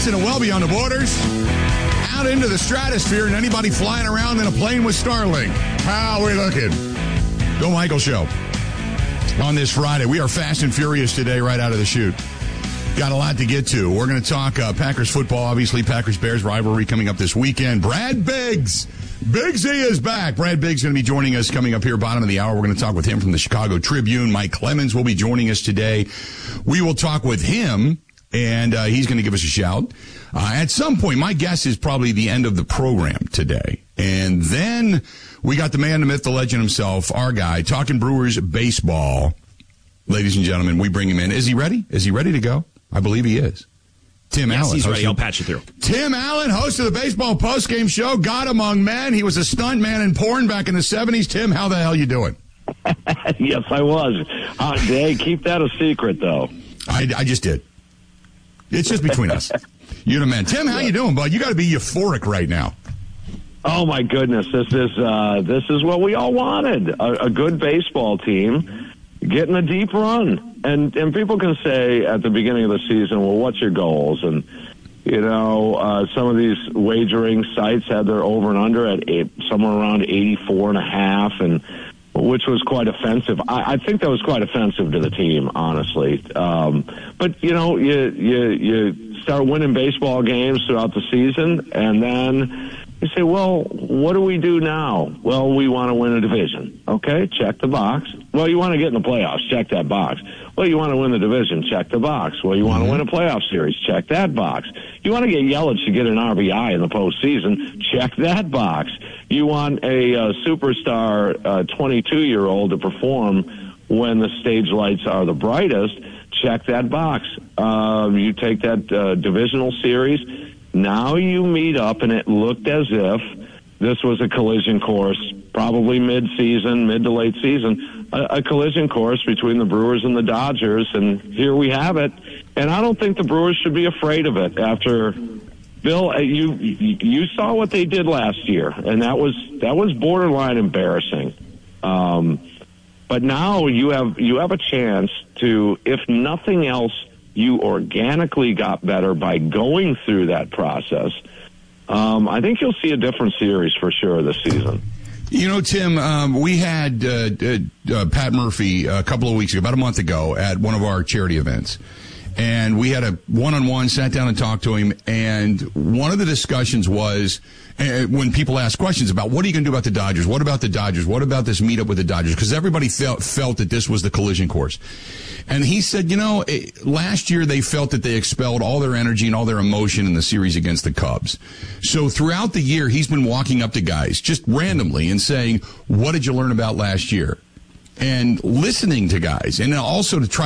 Wisconsin and well beyond the borders, out into the stratosphere, and anybody flying around in a plane with Starlink. How are we looking? Bill Michael Show on this Friday. We are fast and furious today right out of the chute. Got a lot to get to. We're going to talk Packers football, obviously. Packers-Bears rivalry coming up this weekend. Brad Biggs. Biggsy is back. Brad Biggs going to be joining us coming up here, bottom of the hour. We're going to talk with him from the Chicago Tribune. Mike Clemens will be joining us today. We will talk with him, and he's going to give us a shout. At some point, my guess is probably the end of the program today. And then we got the man, the myth, the legend himself, our guy, talking Brewers baseball. Ladies and gentlemen, we bring him in. Is he ready? Is he ready to go? I believe he is. Tim Allen. He's ready. I'll patch you through. Tim Allen, host of the baseball postgame show, God Among Men. He was a stunt man in porn back in the 70s. Tim, how the hell you doing? Yes, I was. Hey, keep that a secret, though. I just did. It's just between us. You the man. Tim, how you doing, bud? You got to be euphoric right now. Oh my goodness, this is what we all wanted. A good baseball team getting a deep run. And people can say at the beginning of the season, well, what's your goals? And some of these wagering sites had their over and under at somewhere around 84.5, and which was quite offensive. I think that was quite offensive to the team, honestly. But you start winning baseball games throughout the season, and then you say, well, what do we do now? Well, we want to win a division. Okay, check the box. Well, you want to get in the playoffs. Check that box. Well, you want to win the division. Check the box. Well, you want to win a playoff series. Check that box. You want to get Yelich to get an RBI in the postseason. Check that box. You want a superstar 22-year-old to perform when the stage lights are the brightest. Check that box. You take that divisional series. Now you meet up, and it looked as if this was a collision course, probably mid to late season, a collision course between the Brewers and the Dodgers, and here we have it. And I don't think the Brewers should be afraid of it. After Bill, you saw what they did last year, and that was borderline embarrassing. But now you have a chance to, if nothing else, you organically got better by going through that process. I think you'll see a different series for sure this season. You know, Tim, we had Pat Murphy a couple of weeks ago, about a month ago, at one of our charity events. And we had a one-on-one, sat down and talked to him. And one of the discussions was when people ask questions about what are you going to do about the Dodgers? What about the Dodgers? What about this meetup with the Dodgers? Because everybody felt that this was the collision course. And he said, last year they felt that they expelled all their energy and all their emotion in the series against the Cubs. So throughout the year, he's been walking up to guys just randomly and saying, what did you learn about last year? And listening to guys, and also to try